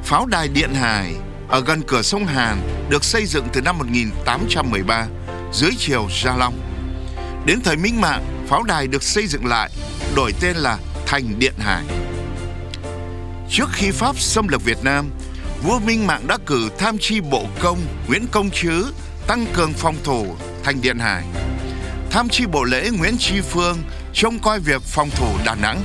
Pháo đài Điện Hải ở gần cửa sông Hàn được xây dựng từ năm 1813 dưới triều Gia Long. Đến thời Minh Mạng, pháo đài được xây dựng lại, đổi tên là Thành Điện Hải. Trước khi Pháp xâm lược Việt Nam, vua Minh Mạng đã cử tham chi bộ công Nguyễn Công Trứ tăng cường phòng thủ Thành Điện Hải. Tham chi bộ lễ Nguyễn Tri Phương trông coi việc phòng thủ Đà Nẵng.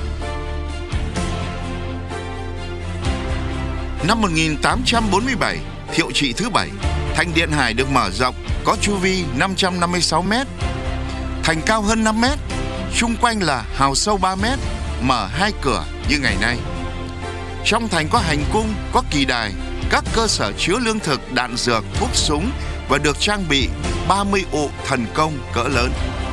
Năm 1847, Thiệu trị thứ 7, Thành Điện Hải được mở rộng, có chu vi 556 m, thành cao hơn 5 m, chung quanh là hào sâu 3 m, mở 2 cửa như ngày nay. Trong thành có hành cung, có kỳ đài, các cơ sở chứa lương thực, đạn dược, thuốc súng và được trang bị 30 ụ thần công cỡ lớn.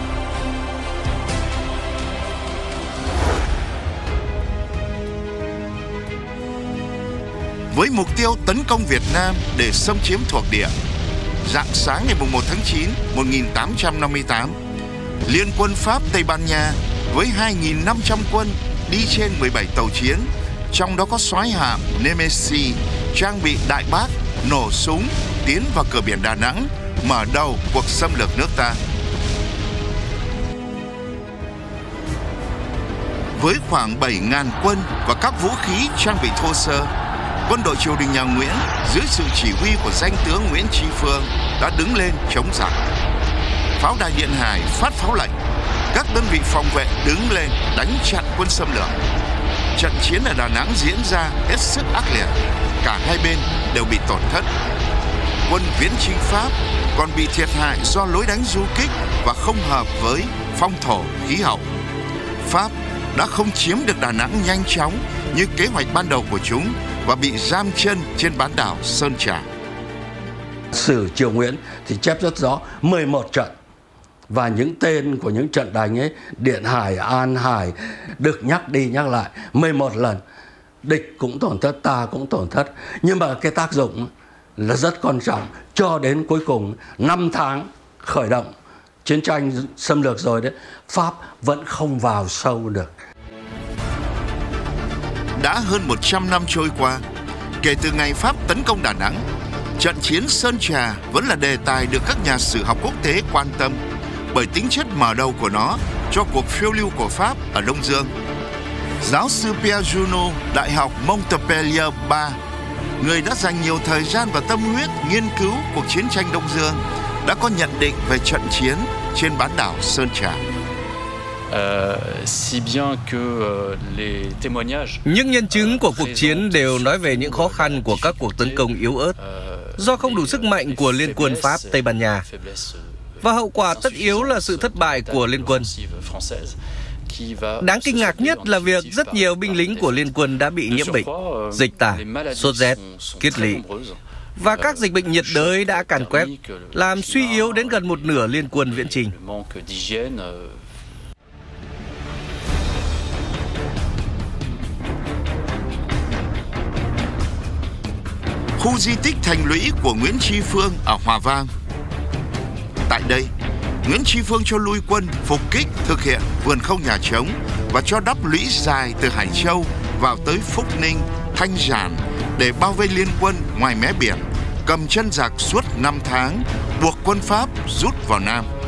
Với mục tiêu tấn công Việt Nam để xâm chiếm thuộc địa, rạng sáng ngày 1 tháng 9, 1858, Liên quân Pháp Tây Ban Nha với 2.500 quân đi trên 17 tàu chiến, trong đó có soái hạm Nemesis trang bị đại bác, nổ súng, tiến vào cửa biển Đà Nẵng, mở đầu cuộc xâm lược nước ta. Với khoảng 7.000 quân và các vũ khí trang bị thô sơ, quân đội triều đình nhà Nguyễn dưới sự chỉ huy của danh tướng Nguyễn Tri Phương đã đứng lên chống giặc. Pháo đài Điện Hải phát pháo lệnh, các đơn vị phòng vệ đứng lên đánh chặn quân xâm lược. Trận chiến ở Đà Nẵng diễn ra hết sức ác liệt, cả hai bên đều bị tổn thất. Quân viễn chinh Pháp còn bị thiệt hại do lối đánh du kích và không hợp với phong thổ khí hậu. Pháp đã không chiếm được Đà Nẵng nhanh chóng như kế hoạch ban đầu của chúng và bị giam chân trên bán đảo Sơn Trà. Sử triều Nguyễn thì chép rất rõ 11 trận. Và những tên của những trận đánh ấy, Điện Hải, An Hải, được nhắc đi nhắc lại 11 lần. Địch cũng tổn thất, ta cũng tổn thất. Nhưng mà cái tác dụng là rất quan trọng. Cho đến cuối cùng 5 tháng khởi động chiến tranh xâm lược rồi đấy, Pháp vẫn không vào sâu được. Đã hơn 100 năm trôi qua, kể từ ngày Pháp tấn công Đà Nẵng, trận chiến Sơn Trà vẫn là đề tài được các nhà sử học quốc tế quan tâm bởi tính chất mở đầu của nó cho cuộc phiêu lưu của Pháp ở Đông Dương. Giáo sư Pierre Junot, Đại học Montpellier III, người đã dành nhiều thời gian và tâm huyết nghiên cứu cuộc chiến tranh Đông Dương, đã có nhận định về trận chiến trên bán đảo Sơn Trà. Những nhân chứng của cuộc chiến đều nói về những khó khăn của các cuộc tấn công yếu ớt do không đủ sức mạnh của Liên quân Pháp Tây Ban Nha. Và hậu quả tất yếu là sự thất bại của Liên quân. Đáng kinh ngạc nhất là việc rất nhiều binh lính của Liên quân đã bị nhiễm bệnh, dịch tả, sốt rét, kiết lỵ. Và các dịch bệnh nhiệt đới đã càn quét, làm suy yếu đến gần một nửa liên quân viễn chinh. Khu di tích thành lũy của Nguyễn Tri Phương ở Hòa Vang. Tại đây, Nguyễn Tri Phương cho lui quân phục kích thực hiện vườn không nhà trống và cho đắp lũy dài từ Hải Châu vào tới Phúc Ninh, Thanh Giản để bao vây liên quân ngoài mé biển, cầm chân giặc suốt 5 tháng, buộc quân Pháp rút vào Nam.